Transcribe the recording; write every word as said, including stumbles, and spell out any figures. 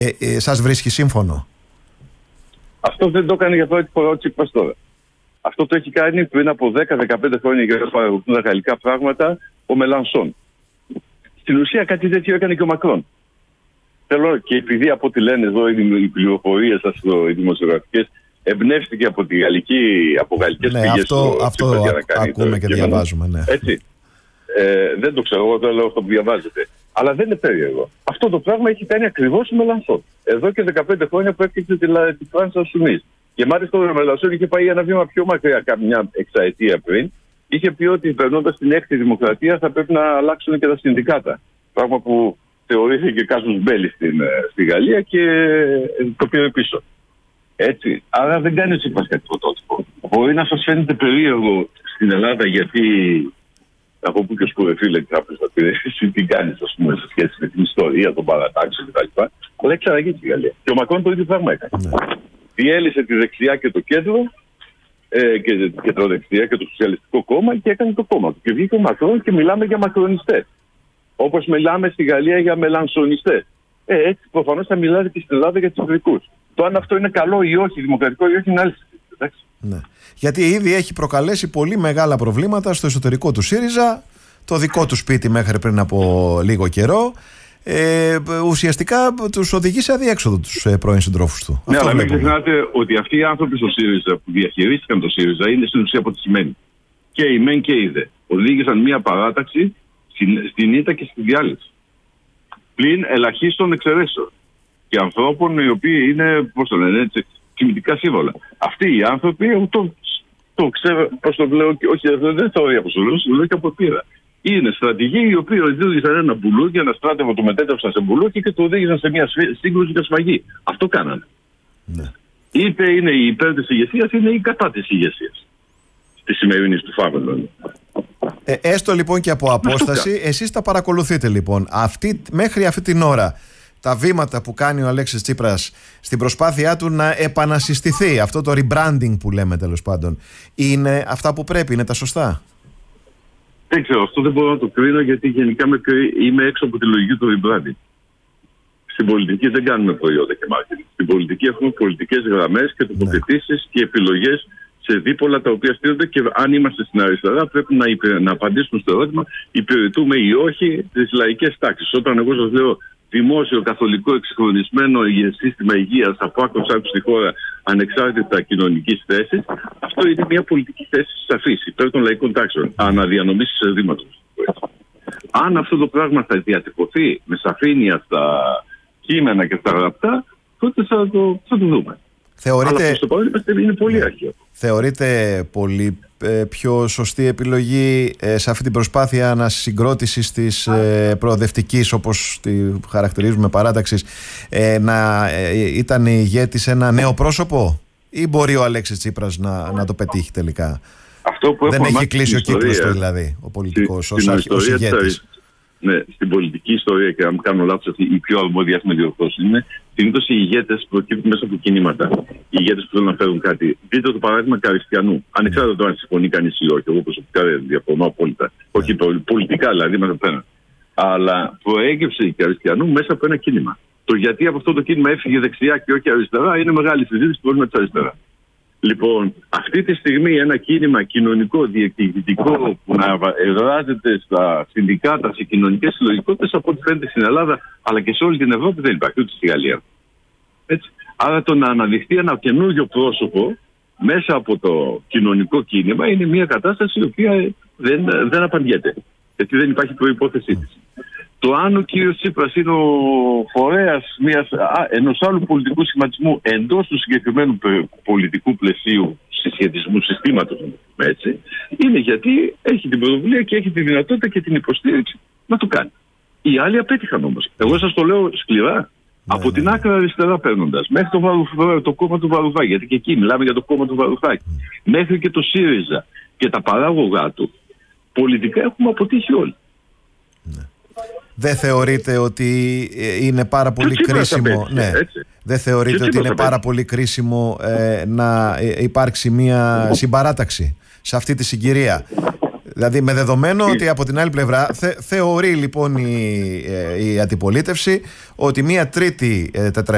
Ε, ε, σας βρίσκει σύμφωνο? Αυτό δεν το έκανε για πρώτη φορά ο Τσίπρας τώρα. Αυτό το έχει κάνει πριν από δέκα με δεκαπέντε χρόνια για να παραγωγούν τα γαλλικά πράγματα ο Μελανσόν. Στην ουσία κάτι τέτοιο έκανε και ο Μακρόν. Θέλω, και επειδή από ό,τι λένε εδώ οι πληροφορίες σας, οι δημοσιογραφικές, εμπνεύστηκε από τη γαλλική, από γαλλικές ναι, πηγές. Αυτό, το, αυτό α, ακούμε και διαβάζουμε. Ναι. Έτσι. Ε, δεν το ξέρω, εγώ το λέω αυτό που διαβάζετε. Αλλά δεν είναι περίεργο. Αυτό το πράγμα έχει κάνει ακριβώς ο Μελανσόν. Εδώ και δεκαπέντε χρόνια που έφτιαξε τη France Insoumise. Και μάλιστα ο Μελανσόν είχε πάει ένα βήμα πιο μακριά, κάμια εξαετία πριν. Είχε πει ότι περνώντας την έκτη δημοκρατία θα πρέπει να αλλάξουν και τα συνδικάτα. Πράγμα που θεωρήθηκε κάσους μπέλη στην, στη Γαλλία και το πήρε πίσω. Έτσι. Άρα δεν κάνει ο Τσίπρας κάτι πρωτότυπο. Μπορεί να σας φαίνεται περίεργο στην Ελλάδα γιατί. Από πού και ως που φίλε κάποιος θα πει εσύ τι κάνεις, ας πούμε, σε σχέση με την ιστορία των παρατάξεων κτλ. Αλλά έχει ξαναγίνει στη Γαλλία. Και ο Μακρόν το ίδιο πράγμα έκανε. Ναι. Διέλυσε τη δεξιά και το κέντρο, ε, και την κεντροδεξιά και το Σοσιαλιστικό Κόμμα και έκανε το κόμμα του. Και βγήκε ο Μακρόν και μιλάμε για μακρονιστές. Όπως μιλάμε στη Γαλλία για μελανσονιστές. Ε, έτσι προφανώς θα μιλάτε και στην Ελλάδα για τους ειδικούς. Το αν αυτό είναι καλό ή όχι, δημοκρατικό ή όχι, είναι άλλη συζήτηση. Ναι. Γιατί ήδη έχει προκαλέσει πολύ μεγάλα προβλήματα στο εσωτερικό του ΣΥΡΙΖΑ, το δικό του σπίτι μέχρι πριν από λίγο καιρό. Ε, ουσιαστικά τους οδηγεί σε αδιέξοδο τους ε, πρώην συντρόφους του. Ναι, αυτό αλλά μην ξεχνάτε ότι αυτοί οι άνθρωποι στο ΣΥΡΙΖΑ που διαχειρίστηκαν το ΣΥΡΙΖΑ είναι στην ουσία αποτυχημένοι. Και η ΜΕΝ και η ΔΕ οδήγησαν μια παράταξη στην, στην ήττα και στη διάλυση. Πλην ελαχίστων εξαιρέσεων. Και ανθρώπων οι οποίοι είναι, πώς το λένε έτσι, τιμητικά σύμβολα. Αυτοί οι άνθρωποι, το, το ξέρω, πώς το λέω, όχι, δεν θεωρεί από σου το λέω και από πείρα. Είναι στρατηγοί οι οποίοι οδήγησαν ένα μπουλούκι, ένα στράτευο το μετέτρεψαν σε μπουλούκι και το οδήγησαν σε μια σύγκρουση και σφαγή. Αυτό κάνανε. Ναι. Είτε είναι η υπέρ της ηγεσίας, είτε η κατά της ηγεσίας. Τη σημερινή του Φάβελων. Ε, έστω λοιπόν και από απόσταση, εσείς τα παρακολουθείτε λοιπόν. Αυτή, μέχρι αυτή την ώρα, τα βήματα που κάνει ο Αλέξης Τσίπρας στην προσπάθειά του να επανασυστηθεί, αυτό το rebranding που λέμε τέλος πάντων, είναι αυτά που πρέπει, είναι τα σωστά? Δεν ξέρω, αυτό δεν μπορώ να το κρίνω γιατί γενικά είμαι έξω από τη λογική του rebranding. Στην πολιτική δεν κάνουμε προϊόντα και marketing. Στην πολιτική έχουμε πολιτικές γραμμές και τοποθετήσεις και επιλογές σε δίπολα τα οποία στείλονται και αν είμαστε στην αριστερά πρέπει να, υπε... να απαντήσουμε στο ερώτημα υπηρετούμε ή όχι τις λαϊκές τάξεις. Όταν εγώ σας λέω δημόσιο, καθολικό, εξυγχρονισμένο σύστημα υγείας από άκρως άκρως στη χώρα ανεξάρτητα κοινωνικής θέσης, αυτό είναι μια πολιτική θέση σαφής υπέρ των λαϊκών τάξεων, αναδιανομής εισοδήματος. Αν αυτό το πράγμα θα διατυπωθεί με σαφήνεια στα κείμενα και στα γραπτά, τότε θα το, θα το δούμε. Θεωρείτε, αλλά στο παρόν είναι πολύ αρχαίο. Θεωρείτε πολύ ε, πιο σωστή επιλογή ε, σε αυτή την προσπάθεια ανασυγκρότησης της ε, προοδευτικής, όπως τη χαρακτηρίζουμε, παράταξης, ε, να ε, ήταν ηγέτης ένα νέο πρόσωπο, ή μπορεί ο Αλέξης Τσίπρας να, να το πετύχει τελικά? Αυτό που δεν έχει κλείσει ο κύκλος του δηλαδή, ο πολιτικός, ως, ως ηγέτης? Ναι, στην πολιτική ιστορία, και αν κάνω λάθος, η πιο αρμόδια με διορθώσει είναι συνήθως οι ηγέτες προκύπτουν μέσα από κινήματα. Οι ηγέτες που θέλουν να φέρουν κάτι. Δείτε το παράδειγμα Καριστιανού. Ανεξάρτητα το αν συμφωνεί κανείς ή όχι. Εγώ προσωπικά δεν διαφωνώ απόλυτα. Yeah. Όχι πολιτικά δηλαδή, μέσα από ένα. Αλλά προέκυψε η Καριστιανού μέσα από ένα κίνημα. Το γιατί από αυτό το κίνημα έφυγε δεξιά και όχι αριστερά είναι μεγάλη συζήτηση που με τη αριστερά. Λοιπόν, αυτή τη στιγμή ένα κίνημα κοινωνικό, διεκδικητικό που να εδράζεται στα συνδικάτα, σε κοινωνικές συλλογικότητες, από ό,τι φαίνεται στην Ελλάδα αλλά και σε όλη την Ευρώπη δεν υπάρχει, ούτε στη Γαλλία. Έτσι. Άρα το να αναδειχθεί ένα καινούργιο πρόσωπο μέσα από το κοινωνικό κίνημα είναι μια κατάσταση η οποία δεν, δεν απαντιέται. Γιατί δεν υπάρχει προϋπόθεσή της. Το αν ο κύριος Τσίπρας είναι ο φορέας μιας, α, ενός άλλου πολιτικού σχηματισμού εντός του συγκεκριμένου πολιτικού πλαισίου συσχετισμού συστήματος, έτσι, είναι γιατί έχει την πρωτοβουλία και έχει τη δυνατότητα και την υποστήριξη να το κάνει. Οι άλλοι απέτυχαν όμως. Εγώ σας το λέω σκληρά. Ναι, από ναι, την άκρη αριστερά παίρνοντας, μέχρι το, Βαρουφ, το κόμμα του Βαρουφάκη, γιατί και εκεί μιλάμε για το κόμμα του Βαρουφάκη, mm. μέχρι και το ΣΥΡΙΖΑ και τα παράγωγά του, πολιτικά έχουμε αποτύχει όλοι. Ναι. Δεν θεωρείτε ότι είναι πάρα πολύ κρίσιμο, ναι, δεν θεωρείτε ότι είναι πάρα πολύ κρίσιμο ε, να υπάρξει μια συμπαράταξη σε αυτή τη συγκυρία? Δηλαδή με δεδομένο ότι από την άλλη πλευρά θε, θεωρεί λοιπόν η, η αντιπολίτευση ότι μια τρίτη ε, τετραετία